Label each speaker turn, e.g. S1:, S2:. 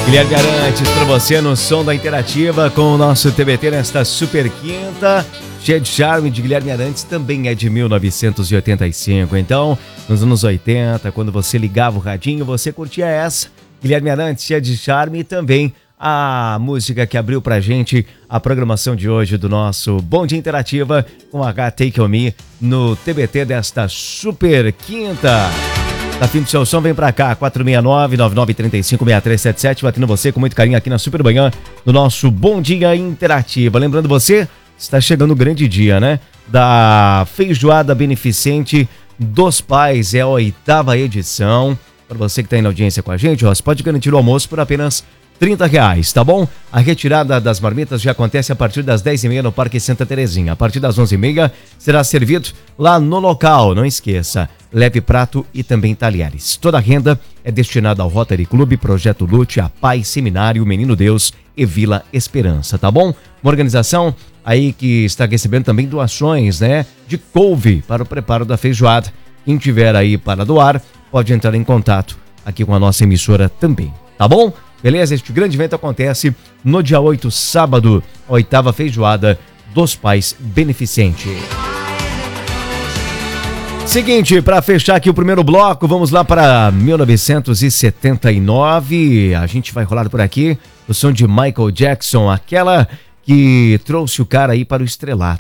S1: Guilherme Arantes para você no som da Interativa com o nosso TBT nesta super quinta. Cheia de charme de Guilherme Arantes também é de 1985. Então, nos anos 80, quando você ligava o radinho, você curtia essa. Guilherme Arantes, cheia de charme, e também a música que abriu pra gente a programação de hoje do nosso Bom Dia Interativa com H Take On Me no TBT desta super quinta. Tá fim do seu som, vem pra cá, 469-9935-6377, batendo você com muito carinho aqui na Super Manhã do nosso Bom Dia Interativa. Lembrando você, está chegando o grande dia, né? Da Feijoada Beneficente dos Pais, é a 8ª edição. Para você que está aí na audiência com a gente, ó, você pode garantir o almoço por apenas R$30, tá bom? A retirada das marmitas já acontece a partir das 10h30 no Parque Santa Terezinha. A partir das 11h30 será servido lá no local, não esqueça. Leve prato e também talheres. Toda a renda é destinada ao Rotary Clube, Projeto Lute, a Pai, Seminário, Menino Deus e Vila Esperança, tá bom? Uma organização aí que está recebendo também doações, né? De couve para o preparo da feijoada. Quem tiver aí para doar, pode entrar em contato aqui com a nossa emissora também, tá bom? Beleza? Este grande evento acontece no dia 8, sábado, a 8ª Feijoada dos Pais Beneficente. Seguinte, para fechar aqui o primeiro bloco, vamos lá para 1979. A gente vai rolar por aqui o som de Michael Jackson, aquela que trouxe o cara aí para o estrelato.